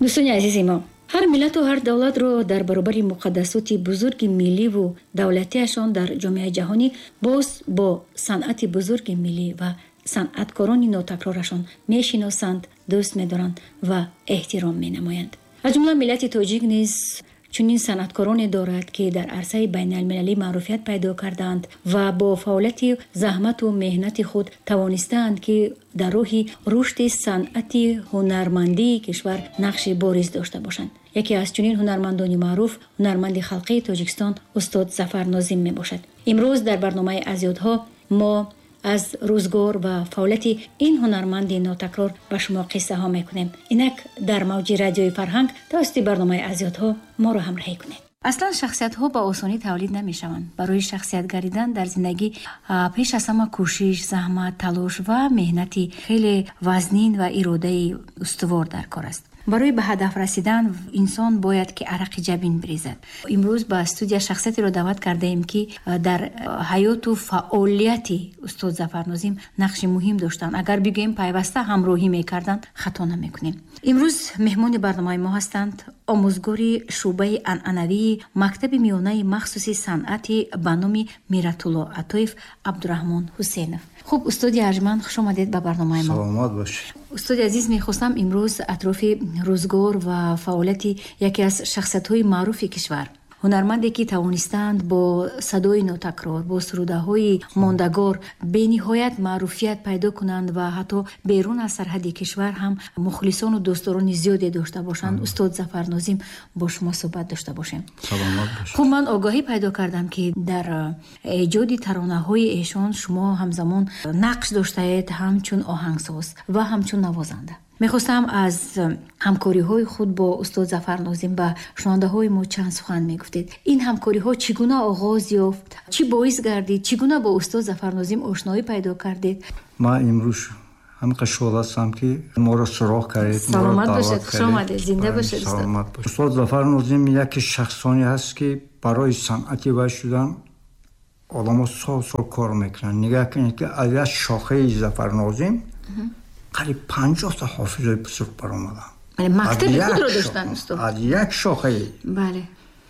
дӯстони азизи мо, ҳар миллату ҳар давлатро дар баробари муқаддасоти бузурги милливу давлатиашон дар ҷомеаи ҷаҳонӣ боз бо санъати бузурги миллӣ ва санъаткорони нотакрорашон мешиносанд, дӯст медоранд ва эҳтиром менамоянд. аз ҷумла миллати тоҷик низ чунин санъаткороне дорад, ки дар арсаи байналмилалӣ маъруфият пайдо кардаанд ва бо фаъолияти заҳмату меҳнати худ тавонистаанд, ки дар роҳи рушди санъати ҳунармандии кишвар нақши бориз дошта бошанд. яке аз чунин ҳунармандони маъруф ҳунарманди халқии Тоҷикистон устод Зафар Нозим мебошад. имрӯз дар барномаи аз ёдҳо мо аз рӯзгор ва фаъолияти ин ҳунарманди нотакрор ба шумо қиссаҳо мекунем. инак дар мавҷи радиои Фарҳанг тавассути барномаи аз ёдҳо моро ҳамроҳӣ кунед. аслан шахсиятҳо ба осонӣ тавлид намешаванд. барои шахсият гаридан дар зиндагӣ пеш аз ҳама кӯшиш, заҳмат, талош ва меҳнати хеле вазнин ва иродаи устувор дар кор аст. барои ба ҳадаф расидан инсон бояд ки арақи ҷабин бирезад. имрӯз ба студия шахсиятеро даъват кардаем, ки дар ҳаёту фаъолияти устод Зафар Нозим нақши муҳим доштанд. агар бигӯем пайваста ҳамроҳӣ мекарданд, хато намекунем. имрӯз меҳмони барномаи мо ҳастанд омӯзгори шуъбаи анъанавии мактаби миёнаи махсуси санъати ба номи Миратулло Атоев Абдураҳмон Ҳусейнов. хуб, устоди арҷманд, хуш омадед ба барномаи мо. саломат бошед. устоди азиз, мехостам имрӯз атрофи рӯзгор ва фаъолияти яке аз шахсиятҳои маъруфи кишвар, ҳунарманде ки тавонистанд бо садои нотакрор, бо сурудаҳои мондагор бениҳоят маъруфият пайдо кунанд ва ҳатто берун аз сарҳади кишвар ҳам мухлисону дӯстдорони зиёде дошта бошанд. устод Зафар Нозим, бо шумо суҳбат дошта бошем. саломат бошед. хуб, ман огоҳӣ пайдо кардам, ки дар эҷоди таронаҳои эшон шумо ҳамзамон нақш доштаед, ҳамчун оҳангсоз ва ҳамчун навозанда. мехостам аз ҳамкориҳои худ бо устод Зафар Нозим ба шунавандаҳои мо чанд сухан мегуфтед. ин ҳамкориҳо чӣ гуна оғоз ёфт? чӣ боис гардид? чӣ гуна бо устод Зафар Нозим ошноӣ пайдо кардед? ман имрӯз ҳамқа шод ҳастам, ки моро суроғ кардед. саломат бошед, хуш омадед, зинда бошед. устод Зафар Нозим яке шахсоне ҳаст, ки барои санъати вай шудан одамо сол кор мекунанд. нигоҳ кунед, ки аз як шохаи Зафар Нозим қариб 50 та ҳофизои бузург баромаданд. мактаби худро доштанд устод? аз як шохаи. бале.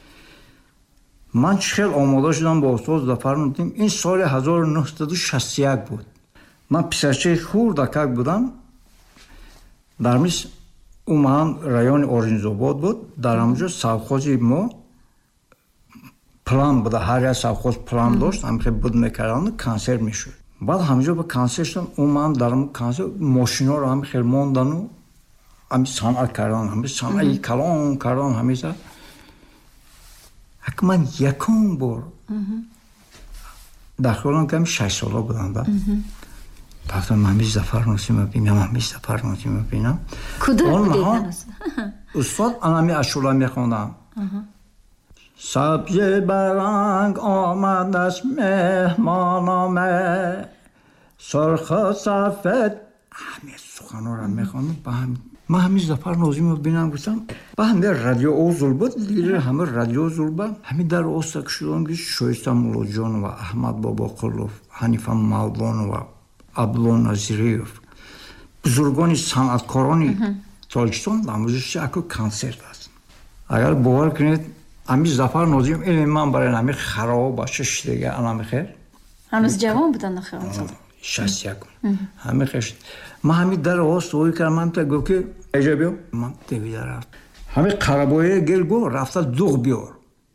ман чӣ хел омода шудам бо устод Зафар Нозим. ин соли 1961 буд. ман писарчаи хурдакак будам. дар миср уман райони Оринзобод буд. дар ҳамҷо совхози мо план буда, ҳар як совхоз план дошт, ҳамихе буд мекарданд, консерт мешуд. баъд ҳамҷо ба консерт шудам, уман дар консерт мошиноро ҳамихел мондану ҳами санъат карданд, ҳами санъаи калон карданд, ҳамеша. ман якум бор дар холам ками 6 сола будам. баъдам ҳами Зафар Нозимро бинам, ҳами Зафар Нозимро бинам. кудо будед? устод анами ашура мехондам. سبز برنگ آمد از مهمانامه سرخ و سفید همه سخنها را میخوانم. من همین زفر نازم رو بینم گفتم با همه رادیو اوزول بود دیگه، همه رادیو اوزول بود. همین در اوستک شدم که شایسته مولا جان و احمد بابا قلوف، حنیفه مولان و عبدالله نظیریف، بزرگان صنعتکارانی تاجیکستان نمایش اکو کنسرت است. اگر باور کنید امی زفر نازم این من برای نمی خراب باشه دیگه الان خیر. هنوز جوان بودن نخیر. 61 همه خیر. من همین در اوست وی کردم تا گفت که اجابیو من دویده رفت. همین قربایی گل گو رفته دوغ بیار.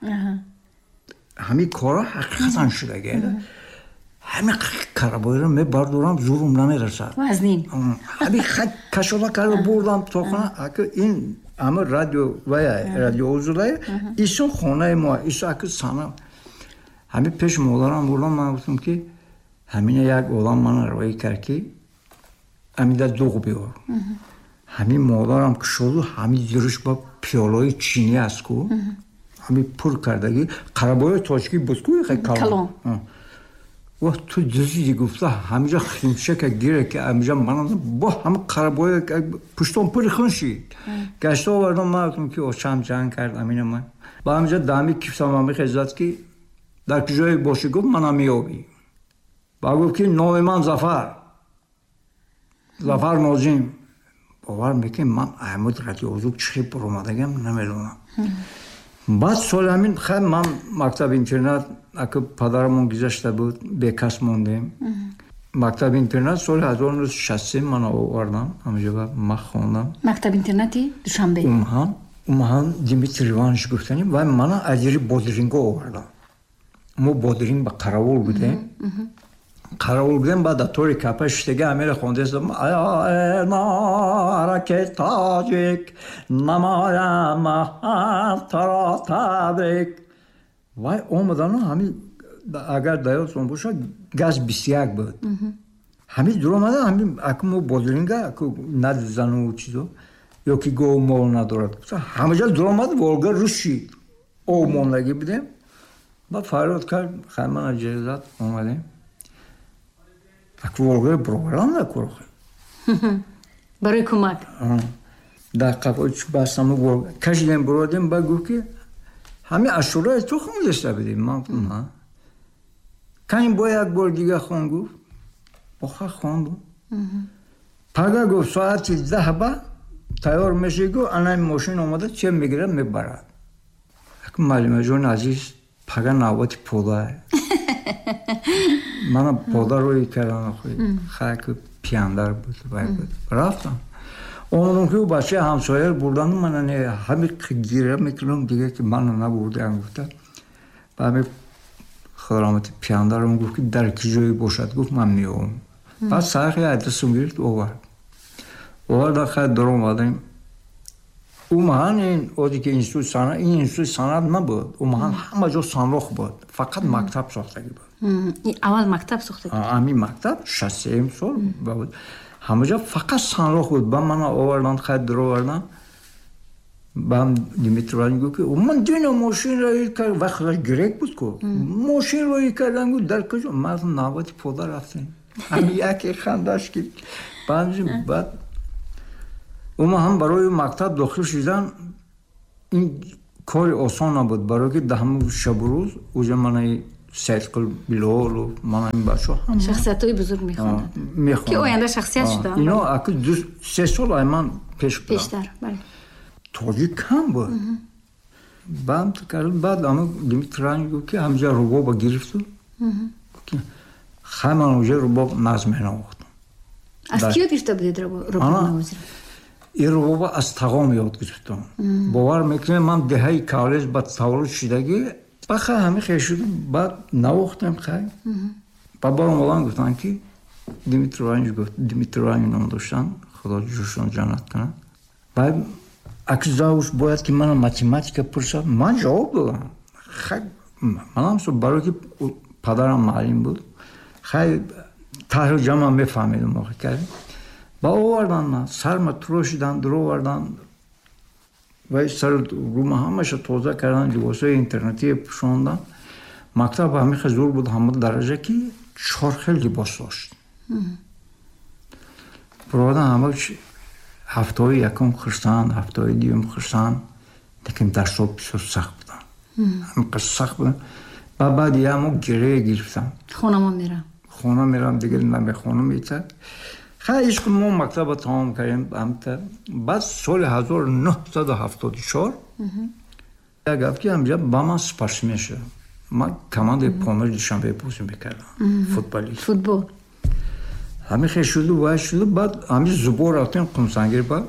همین کارا حقیقتا شده گه. همین قربایی رو می بردارم زورم نمیرسد. وزنین. همین کشولا کرده بردم تو خانه اگه این اما رادیو اوزولای ایشون خانه ما ایشون اگه سانم همین پیش مولارم بردم. من گفتم که همین یک اولام من روی کرد که همین در دوغ بیار. همین مولارم که شد همین زیرش با پیالای چینی است که همین پر کردگی قربای تاجیکی بود که خیلی کلان. و تو جزیی گفته همینجا خیمشه که گیره که همینجا من با همه قربای پشتم پری خونشید. گشته آوردم من گفتم که اوشم جنگ کرد امین من. با همینجا دامی کیفتم همی خیزد که در کجای باشی گفت من همی آبی. با گفت که نام من زفر نازم. باور میکنم من احمد رادیوزوک چی برآمدگم نمیدونم. بعد سال همین خیلی من مکتب اینترنت اگه پدرمون گذشته بود بیکس موندیم. مکتب اینترنت سال 1960 من آوردم همونجا من خوندم. مکتب اینترنتی دوشنبه. اونها دیمیتری ایوانویچ گفتنیم و من اجری بودرینگ آوردم. ما بودرینگ با قراول بودیم. قراول بودیم بعد دکتری کپش دیگه امیر خونده است. نارک تاجیک نمایم ترا تبریک. وای اومدن همین اگر دایوتون باشه گاز 21 بود. همین درآمده همین اکمو بودرینگ اکو ندزنو چیزو یا کی گو مول ندارد. همه جا درآمد ولگا روشی او مونگی بودیم. بعد فریاد کرد خیمن اجازت اومدیم. اکو ولگا پروگرام نکرد. برای کمک. در قفاش بستم و کشیدیم برادیم با گوکی همین اشورای تو خوندش بدیم من نه. کاین با یک بار دیگه خوند گفت بخا خوندم. پگاه گفت ساعت 10 با تیار میشه گفت آنها ماشین اومده چه میگیره میبرد. اکو معلومه جون عزیز پگاه نوبتی پودا. من پودا روی کردم خیلی پیاندار بود باید رفتم. اونم که بچه همسایه بردن من نه همین گیره میکنم دیگه که من نبردم گفتم. بعد خدامت پیاندارم گفت که در کی جایی باشد گفت من میام. بعد سرخی ادرسم گرفت اوورد خیلی در اومدیم. اومدن این اودی که اینستوت سند نبود. اومدن همه جا سنراخ بود. فقط مکتب ساختگی بود. اول مکتب ساختگی. همین مکتب 60 سال بود. همه جا فقط سنراخ بود. با من آوردن خیلی در آوردن. با دیمیتری گفت که من دیگه ماشین رایی کردم وقت گریک بود که ماشین رایی کردم گفت در کجا من نوبتی پودا رفتیم. همین یکی خندش کرد. بعد اونا هم برای مکتب داخل شدن این کار آسان نبود برای که دهم شب روز اوجا من سیدقل بلال و من این بچه هم شخصیت‌های بزرگ میخوندن که آینده شخصیت شدن. اینا اگه 3 سال ایمان پیشتر بله توجی کم بود. بعد اما دیمیتری گفت که همجا رباب گرفت خیلی من اوجا رباب نظمه نواختم. از کیو گرفته بودید رباب نوازی؟ این رباب از تقام یاد گرفتم. باور میکنم من دهه کالج بعد تولد شدگی بخیر همه خیلی شدم بعد نواختم خیلی. بابا اومدن گفتن که دیمیتری نام داشتن خدا جوشان جنت کنه. بعد اکزاوش باید که من ماتماتیکا پرسید من جواب دادم. خیلی منم سو برای که پدرم معلم بود خیلی تحریل جمع میفهمیدم موقع کردیم. با آوردن من سرم تروشیدن در آوردن و سر روم همش توضیح کردن لباسای اینترنتی پوشاندن. مکتب همه خیلی زور بود همه درجه که 4 خیلی لباس داشت. برادن همه هفته‌های یکم خرسان هفته‌های دیگه خرسان لیکن در صبح بسیار سخت بودن. همه سخت بودن. بعد یه همه گره گرفتم. خونه میرم دیگه من به خونه میتر. خیلی عشق ما مکتب تمام کردیم. بعد سال 1974 یک هفته همجا با من سپارش میشه. من کمانده پامر دوشنبه بازی میکردم. فوتبال. همین خیلی شده بعد همین زبور رفتیم قمسنگیر با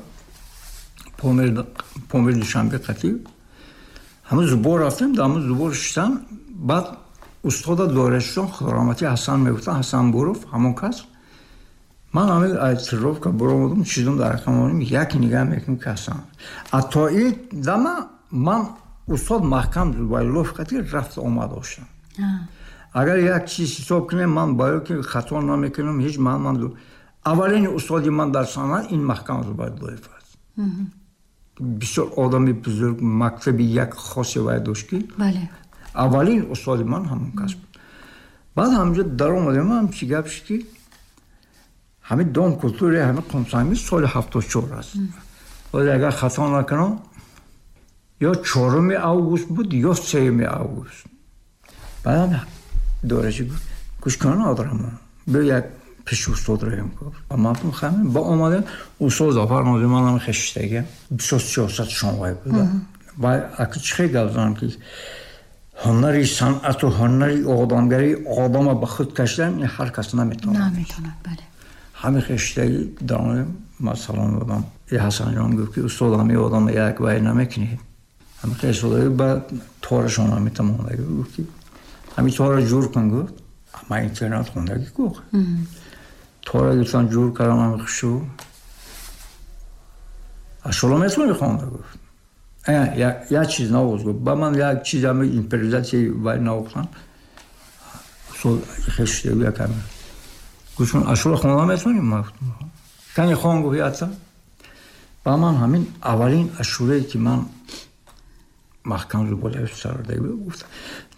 پامر دوشنبه قطعی. همین زبور رفتیم همین زبور شدن بعد استاد دانشجو خدامتی حسن میگفتن حسن بروف همون کس. من همین اعتراف که برآمدم چیزم در رقمانم یک نگاه میکنم که حسن. تا این دما من استاد محکم وایلوف قطعی رفت آمد داشتم. اگر یک چیز حساب کنیم من باید که خطا نمیکنم هیچ من اولین استادی من در سنت این محکم رو باید لایف است. بسیار آدمی بزرگ مکتبی یک خاصی باید داشت که اولین استادی من همون کس بود. بعد همونجا در اومدم هم چی گپ شد که همین دام کلتوری همین قمسنگی سال 74 است. ولی اگر خطا نکنم یا 4 اوگوست بود یا 3 اوگوست. بعد هم دورشی گفت گوش کن آدرم به یک پیش استاد ریم گفت اما همین با اومدن استاد زفر نازی منم خشتگی 23 شنبه بود و اگه چه گفتن که هنری صنعت و هنری آدمگری آدم به خود کشیدن هر کس نمیتونه بله همین خشتگی دارم مثلا بودم یه حسن جان گفت که استاد همی آدم یک وای نمیکنید همین خشتگی با تارشون هم میتونه گفت که همین تار جور کن گفت اما اینترنت خوندگی گفت تار گفتن جور کردم همین خشو اشولا میتونه خونده گفت یک چیز نوز گفت با من یک چیز همه ایمپریزاتی وای نوختم خشتگی یکم گوشون اشولا خونده میتونیم ما کنی خون گفت یادتا با من همین اولین اشوله که من محکم رو بالا سرده گفت